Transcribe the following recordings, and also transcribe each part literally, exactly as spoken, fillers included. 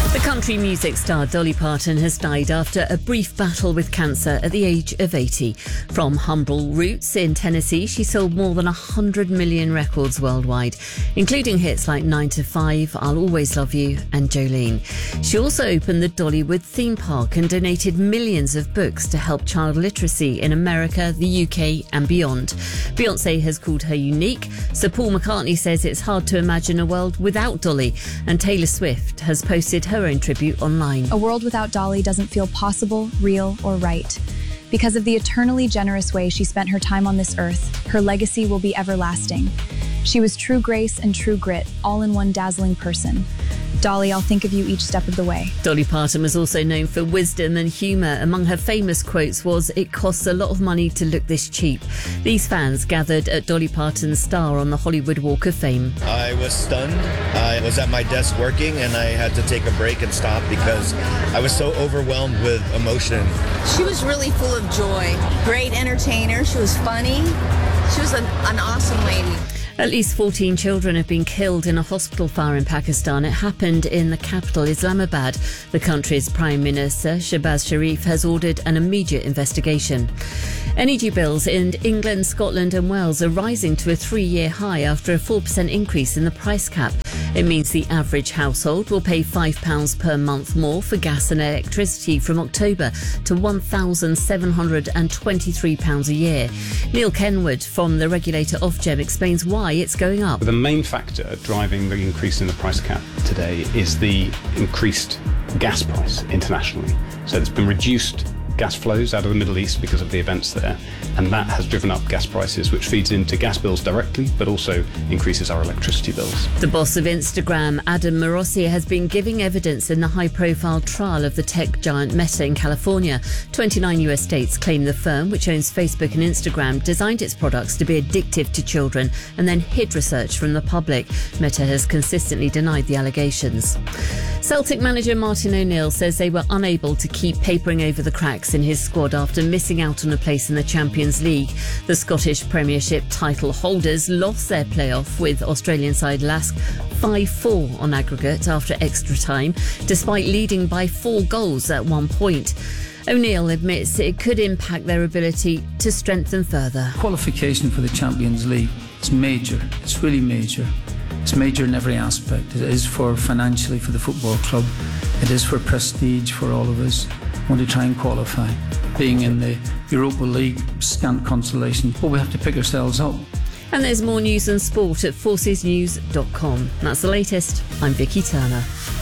The country music star Dolly Parton has died after a brief battle with cancer at the age of eighty. From humble roots in Tennessee, she sold more than one hundred million records worldwide, including hits like nine to five, I'll Always Love You and Jolene. She also opened the Dollywood theme park and donated millions of books to help child literacy in America, the U K and beyond. Beyoncé has called her unique. Sir Paul McCartney says it's hard to imagine a world without Dolly, and Taylor Swift has posted her own tribute online. A world without Dolly doesn't feel possible, real, or right. Because of the eternally generous way she spent her time on this earth, her legacy will be everlasting. She was true grace and true grit, all in one dazzling person. Dolly, I'll think of you each step of the way. Dolly Parton was also known for wisdom and humour. Among her famous quotes was, "It costs a lot of money to look this cheap." These fans gathered at Dolly Parton's star on the Hollywood Walk of Fame. I was stunned. I was at my desk working and I had to take a break and stop because I was so overwhelmed with emotion. She was really full of joy. Great entertainer. She was funny. She was an, an awesome lady. At least fourteen children have been killed in a hospital fire in Pakistan. It happened in the capital, Islamabad. The country's Prime Minister, Shehbaz Sharif, has ordered an immediate investigation. Energy bills in England, Scotland and Wales are rising to a three-year high after a four percent increase in the price cap. It means the average household will pay five pounds per month more for gas and electricity from October to one thousand seven hundred twenty-three pounds a year. Neil Kenwood from the regulator Ofgem explains why it's going up. The main factor driving the increase in the price cap today is the increased gas price internationally. So there's been reduced gas flows out of the Middle East because of the events there, and that has driven up gas prices, which feeds into gas bills directly, but also increases our electricity bills. The boss of Instagram, Adam Morossi, has been giving evidence in the high-profile trial of the tech giant Meta in California. twenty-nine U S states claim the firm, which owns Facebook and Instagram, designed its products to be addictive to children and then hid research from the public. Meta has consistently denied the allegations. Celtic manager Martin O'Neill says they were unable to keep papering over the cracks in his squad after missing out on a place in the Champions League. The Scottish Premiership title holders lost their playoff with Australian side Lask five four on aggregate after extra time, despite leading by four goals at one point. O'Neill admits it could impact their ability to strengthen further. Qualification for the Champions League, it's major, it's really major. It's major in every aspect. It is for financially for the football club. It is for prestige for all of us. We want to try and qualify. Being in the Europa League, scant consolation, but we have to pick ourselves up. And there's more news and sport at forces news dot com. That's the latest. I'm Vicky Turner.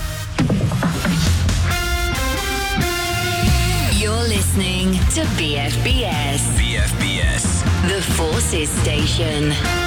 You're listening to B F B S. B F B S. The Forces Station.